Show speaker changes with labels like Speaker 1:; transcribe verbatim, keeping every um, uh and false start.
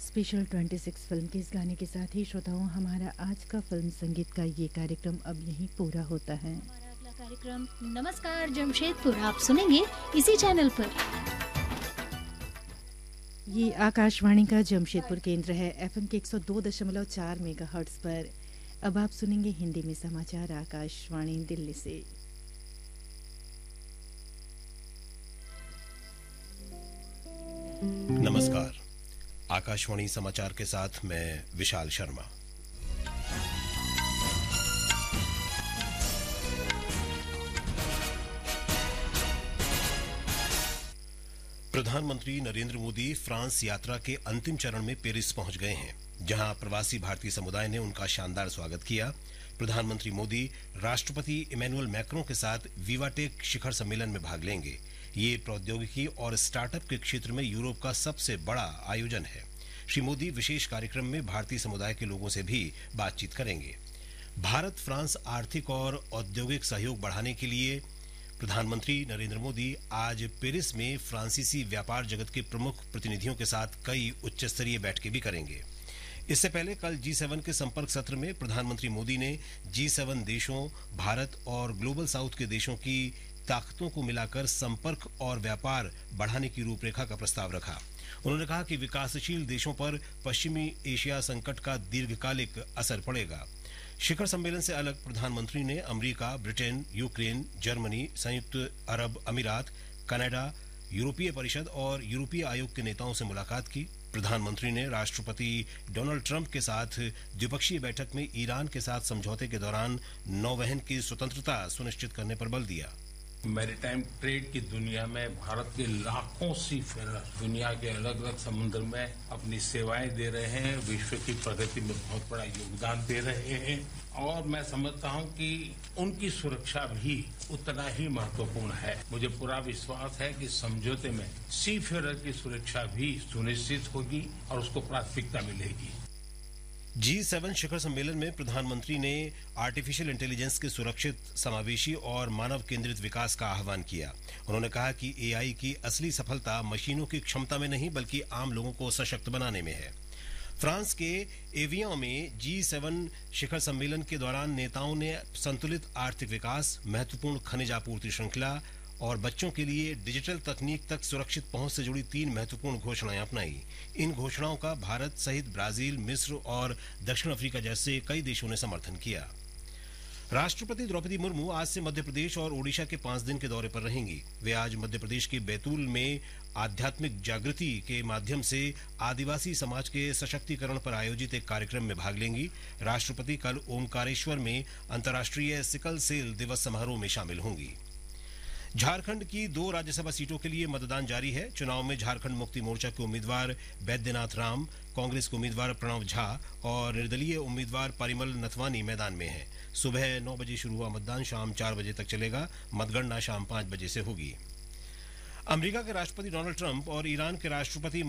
Speaker 1: Special छब्बीस film के इस गाने के साथ ही श्रोताओं हमारा आज का फिल्म संगीत का ये कार्यक्रम अब यहीं पूरा होता है।
Speaker 2: हमारा अगला कार्यक्रम नमस्कार जमशेदपुर आप सुनेंगे इसी चैनल पर।
Speaker 1: ये आकाशवाणी का जमशेदपुर केंद्र है एफएम के एक सौ दो दशमलव चार मेगाहर्ट्ज पर। अब आप सुनेंगे हिंदी में समाचार आकाशवाणी दिल्ली से।
Speaker 3: नमस्कार, आकाशवाणी समाचार के साथ मैं विशाल शर्मा। प्रधानमंत्री नरेंद्र मोदी फ्रांस यात्रा के अंतिम चरण में पेरिस पहुंच गए हैं, जहां प्रवासी भारतीय समुदाय ने उनका शानदार स्वागत किया। प्रधानमंत्री मोदी राष्ट्रपति इमैनुअल मैक्रों के साथ विवाटेक शिखर सम्मेलन में भाग लेंगे। ये प्रौद्योगिकी और स्टार्टअप के क्षेत्र में यूरोप का सबसे बड़ा आयोजन है। श्री मोदी विशेष कार्यक्रम में भारतीय समुदाय के लोगों से भी बातचीत करेंगे। भारत फ्रांस आर्थिक और औद्योगिक सहयोग बढ़ाने के लिए प्रधानमंत्री नरेंद्र मोदी आज पेरिस में फ्रांसीसी व्यापार जगत के प्रमुख प्रतिनिधियों के साथ कई उच्च स्तरीय बैठकें भी करेंगे। इससे पहले कल जी सेवन के संपर्क सत्र में प्रधानमंत्री मोदी ने जी सेवन देशों, भारत और ग्लोबल साउथ के देशों की ताकतों को मिलाकर संपर्क और व्यापार बढ़ाने की रूपरेखा का प्रस्ताव रखा। उन्होंने कहा कि विकासशील देशों पर पश्चिमी एशिया संकट का दीर्घकालिक असर पड़ेगा। शिखर सम्मेलन से अलग प्रधानमंत्री ने अमेरिका, ब्रिटेन, यूक्रेन, जर्मनी, संयुक्त अरब अमीरात, कनाडा, यूरोपीय परिषद और यूरोपीय आयोग के नेताओं से मुलाकात की। प्रधानमंत्री ने राष्ट्रपति डोनाल्ड ट्रंप के साथ द्विपक्षीय बैठक में ईरान के साथ समझौते के दौरान नौवहन की स्वतंत्रता सुनिश्चित करने पर बल दिया।
Speaker 4: मैरीटाइम ट्रेड की दुनिया में भारत के लाखों सी फेरर दुनिया के अलग अलग समुद्र में अपनी सेवाएं दे रहे हैं, विश्व की प्रगति में बहुत बड़ा योगदान दे रहे हैं और मैं समझता हूं कि उनकी सुरक्षा भी उतना ही महत्वपूर्ण है। मुझे पूरा विश्वास है कि समझौते में सी फेरर की सुरक्षा भी सुनिश्चित होगी और उसको प्राथमिकता मिलेगी।
Speaker 3: जी सेवन शिखर सम्मेलन में प्रधानमंत्री ने आर्टिफिशियल इंटेलिजेंस के सुरक्षित, समावेशी और मानव केंद्रित विकास का आह्वान किया। उन्होंने कहा कि एआई की असली सफलता मशीनों की क्षमता में नहीं बल्कि आम लोगों को सशक्त बनाने में है। फ्रांस के एवियन में जी सेवन शिखर सम्मेलन के दौरान नेताओं ने संतुलित आर्थिक विकास, महत्वपूर्ण खनिज आपूर्ति श्रृंखला और बच्चों के लिए डिजिटल तकनीक तक सुरक्षित पहुंच से जुड़ी तीन महत्वपूर्ण घोषणाएं अपनाई। इन घोषणाओं का भारत सहित ब्राजील, मिस्र और दक्षिण अफ्रीका जैसे कई देशों ने समर्थन किया। राष्ट्रपति द्रौपदी मुर्मू आज से मध्य प्रदेश और ओडिशा के पांच दिन के दौरे पर रहेंगी। वे आज मध्य प्रदेश के बैतूल में आध्यात्मिक जागृति के माध्यम से आदिवासी समाज के सशक्तिकरण पर आयोजित एक कार्यक्रम में भाग लेंगी। राष्ट्रपति कल ओमकारेश्वर में अंतर्राष्ट्रीय सिकल सेल दिवस समारोह में शामिल होंगी। झारखंड की दो राज्यसभा सीटों के लिए मतदान जारी है। चुनाव में झारखंड मुक्ति मोर्चा के उम्मीदवार बैद्यनाथ राम, कांग्रेस के उम्मीदवार प्रणव झा और निर्दलीय उम्मीदवार परिमल नथवानी मैदान में हैं। सुबह नौ बजे शुरू हुआ मतदान शाम चार बजे तक चलेगा। मतगणना शाम पांच बजे से होगी। अमेरिका के राष्ट्रपति डोनाल्ड ट्रंप और ईरान के राष्ट्रपति